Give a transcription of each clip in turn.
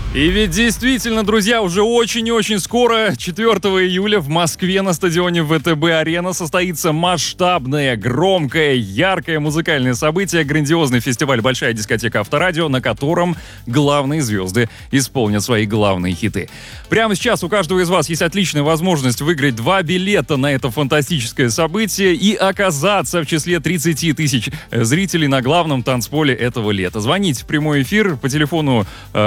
И ведь действительно, друзья, уже очень и очень скоро, 4 июля, в Москве на стадионе ВТБ-арена состоится масштабное, громкое, яркое музыкальное событие, грандиозный фестиваль «Большая дискотека Авторадио», на котором главные звезды исполнят свои главные хиты. Прямо сейчас у каждого из вас есть отличная возможность выиграть 2 билета на это фантастическое событие и оказаться в числе 30 тысяч зрителей на главном танцполе этого лета. Звоните в прямой эфир по телефону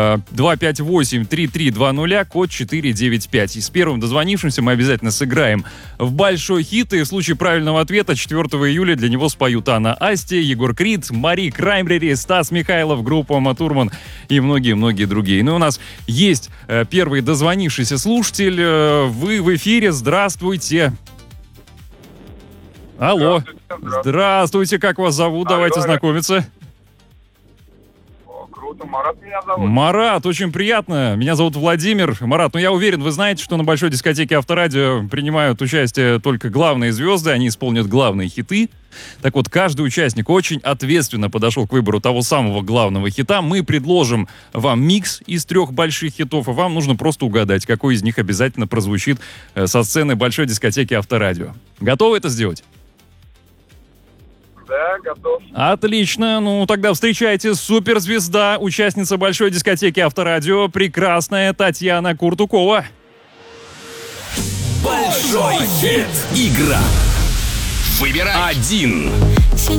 258-3320, код 495. И с первым дозвонившимся мы обязательно сыграем в большой хит. И в случае правильного ответа 4 июля для него споют Анна Асти, Егор Крид, Мари Краймбрери, Стас Михайлов, группа Ума Турман и многие-многие другие. Ну и у нас есть первый дозвонившийся слушатель. Вы в эфире. Здравствуйте. Алло. Здравствуйте. Как вас зовут? Давайте знакомиться. Марат меня зовут. Марат, очень приятно. Меня зовут Владимир. Марат, я уверен, вы знаете, что на Большой дискотеке Авторадио принимают участие только главные звезды, они исполнят главные хиты. Так вот, каждый участник очень ответственно подошел к выбору того самого главного хита. Мы предложим вам микс из 3 больших хитов, и вам нужно просто угадать, какой из них обязательно прозвучит со сцены Большой дискотеки Авторадио. Готовы это сделать? Да, готов. Отлично. Ну, тогда встречайте суперзвезда, участница Большой дискотеки Авторадио, прекрасная Татьяна Куртукова. Большой хит. Игра. Выбирай. 1.